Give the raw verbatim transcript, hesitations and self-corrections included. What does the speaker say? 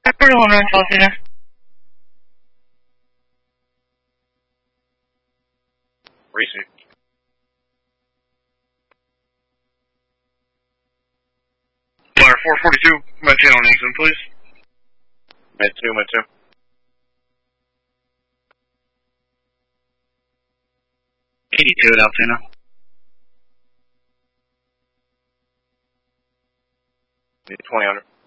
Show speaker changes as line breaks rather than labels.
forty-one Run California.
Receive.
Flyer four forty-two, maintain on England, please.
Med two, Med two.
eighty-two at Altoona.
twenty under.